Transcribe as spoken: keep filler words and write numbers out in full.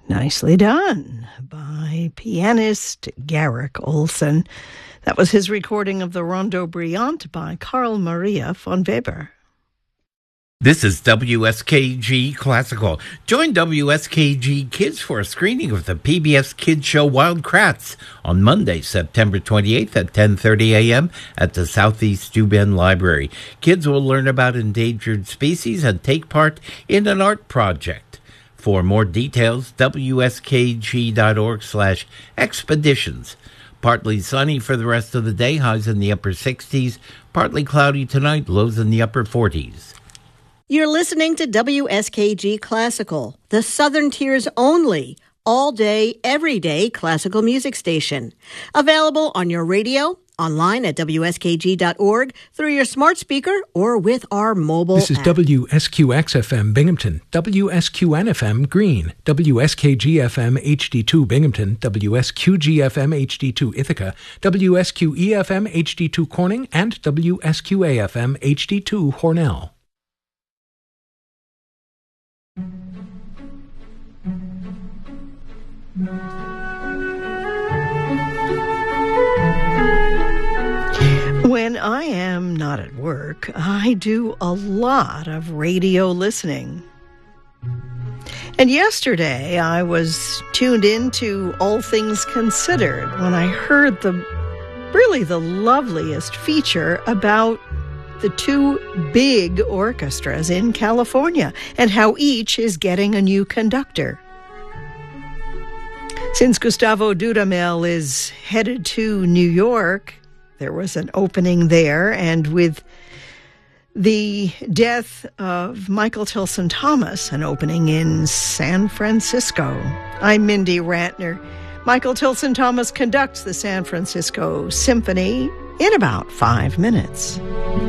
Nicely done by pianist Garrick Olson. That was his recording of the Rondo Brillante by Carl Maria von Weber. This is W S K G Classical. Join W S K G Kids for a screening of the P B S Kids show Wild Kratts on Monday, September twenty-eighth at ten thirty a.m. at the Southeast Steuben Library. Kids will learn about endangered species and take part in an art project. For more details, W S K G dot org slash expeditions. Partly sunny for the rest of the day, highs in the upper sixties. Partly cloudy tonight, lows in the upper forties. You're listening to W S K G Classical, the Southern Tier's only all-day, everyday classical music station. Available on your radio, online at W S K G dot org, through your smart speaker, or with our mobile This is app. W S Q X F M Binghamton, W S Q N F M Green, W S K G F M H D two Binghamton, W S Q G F M H D two Ithaca, W S Q E F M H D two Corning, and W S Q A F M H D two Hornell. When I am not at work, I do a lot of radio listening. And yesterday, I was tuned into All Things Considered when I heard the really the loveliest feature about the two big orchestras in California and how each is getting a new conductor. Since Gustavo Dudamel is headed to New York, there was an opening there, and with the death of Michael Tilson Thomas, an opening in San Francisco. I'm Mindy Rantner. Michael Tilson Thomas conducts the San Francisco Symphony in about five minutes.